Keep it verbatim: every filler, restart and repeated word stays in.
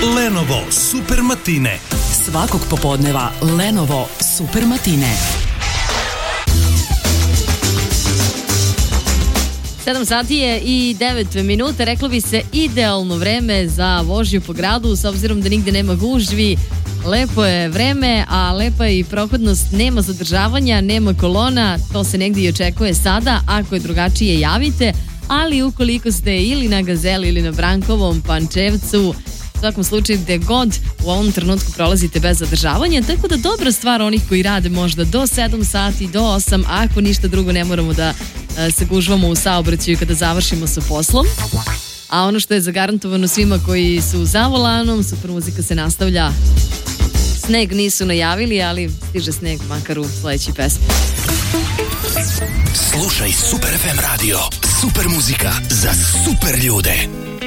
Lenovo Super Matine. Svakog popodneva Lenovo Super Matine. sedam sati je i devet minuta, reklo bi se idealno vreme za vožnju po gradu, s obzirom da nigde nema gužvi. Lepo je vreme, a lepa je i prohodnost, nema zadržavanja, nema kolona, to se negdje i očekuje sada, ako je drugačije javite, ali ukoliko ste ili na Gazeli ili na Brankovom, Pančevcu, u svakom slučaju gde god u ovom trenutku prolazite bez zadržavanja, tako da dobra stvar onih koji rade možda do sedam sati, do osam, ako ništa drugo ne moramo da se gužvamo u saobraćaju kada završimo sa poslom. A ono što je zagarantovano svima koji su za volanom, super muzika se nastavlja. Sneg nisu najavili, ali stiže sneg makar u sledećoj pesmi. Slušaj Super ef em radio. Super muzika za super ljude.